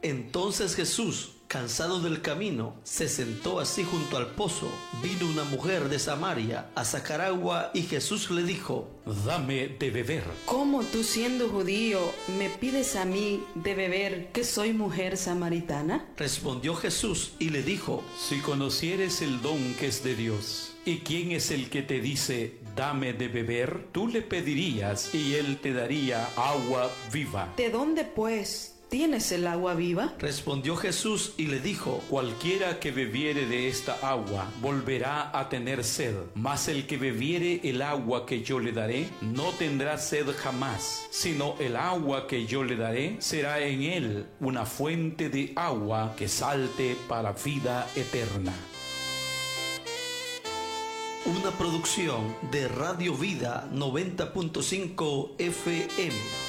Entonces Jesús, cansado del camino, se sentó así junto al pozo. Vino una mujer de Samaria a sacar agua y Jesús le dijo: Dame de beber. ¿Cómo tú, siendo judío, me pides a mí de beber, que soy mujer samaritana? Respondió Jesús y le dijo: Si conocieres el don que es de Dios, ¿y quién es el que te dice, dame de beber? Tú le pedirías y él te daría agua viva. ¿De dónde, pues, tienes el agua viva? Respondió Jesús y le dijo: Cualquiera que bebiere de esta agua volverá a tener sed, mas el que bebiere el agua que yo le daré no tendrá sed jamás, sino el agua que yo le daré será en él una fuente de agua que salte para vida eterna. Una producción de Radio Vida 90.5 FM.